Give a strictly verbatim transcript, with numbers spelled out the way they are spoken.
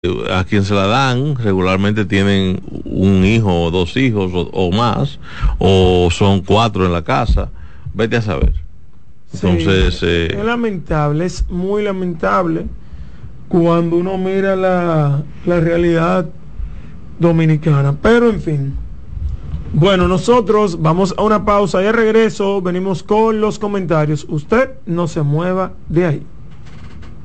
a quien se la dan regularmente tienen un hijo o dos hijos o, o más, o son cuatro en la casa, vete a saber. Entonces sí, eh, es lamentable, es muy lamentable cuando uno mira la, la realidad dominicana, pero en fin. Bueno, nosotros vamos a una pausa y al regreso venimos con los comentarios. Usted no se mueva de ahí.